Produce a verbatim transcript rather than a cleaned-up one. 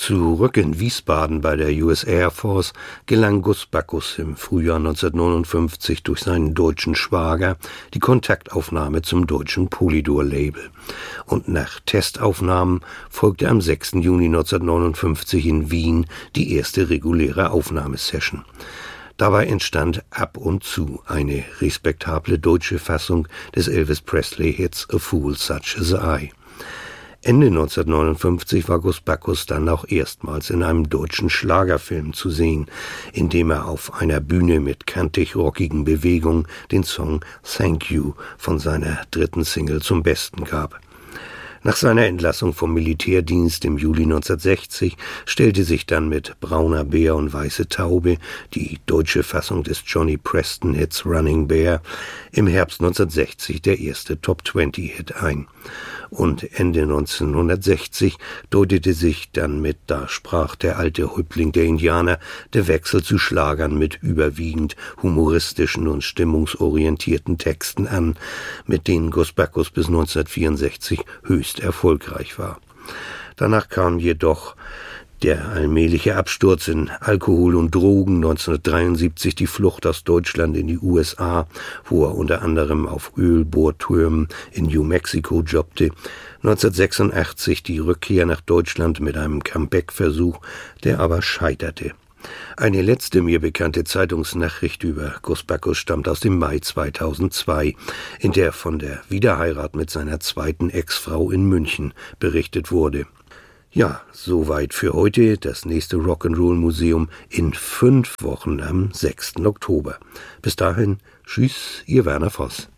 Zurück in Wiesbaden bei der U S Air Force gelang Gus Backus im Frühjahr neunzehnhundertneunundfünfzig durch seinen deutschen Schwager die Kontaktaufnahme zum deutschen Polydor-Label. Und nach Testaufnahmen folgte am sechsten Juni neunzehnhundertneunundfünfzig in Wien die erste reguläre Aufnahmesession. Dabei entstand Ab und zu, eine respektable deutsche Fassung des Elvis Presley-Hits A Fool Such As I. Ende neunzehnhundertneunundfünfzig war Gus Backus dann auch erstmals in einem deutschen Schlagerfilm zu sehen, in dem er auf einer Bühne mit kantig-rockigen Bewegungen den Song Thank You von seiner dritten Single zum Besten gab. Nach seiner Entlassung vom Militärdienst im Juli neunzehnhundertsechzig stellte sich dann mit Brauner Bär und Weiße Taube, die deutsche Fassung des Johnny Preston-Hits Running Bear, im Herbst neunzehnhundertsechzig der erste Top zwanzig Hit ein. Und Ende neunzehnhundertsechzig deutete sich dann mit Da sprach der alte Häuptling der Indianer der Wechsel zu Schlagern mit überwiegend humoristischen und stimmungsorientierten Texten an, mit denen Gus Backus bis neunzehnhundertvierundsechzig höchst erfolgreich war. Danach kam jedoch der allmähliche Absturz in Alkohol und Drogen, neunzehnhundertdreiundsiebzig die Flucht aus Deutschland in die U S A, wo er unter anderem auf Ölbohrtürmen in New Mexico jobbte, neunzehnhundertsechsundachtzig die Rückkehr nach Deutschland mit einem Comeback-Versuch, der aber scheiterte. Eine letzte mir bekannte Zeitungsnachricht über Gus Backus stammt aus dem Mai zweitausendzwei, in der von der Wiederheirat mit seiner zweiten Ex-Frau in München berichtet wurde. Ja, soweit für heute. Das nächste Rock'n'Roll-Museum in fünf Wochen am sechsten Oktober. Bis dahin, tschüss, Ihr Werner Voss.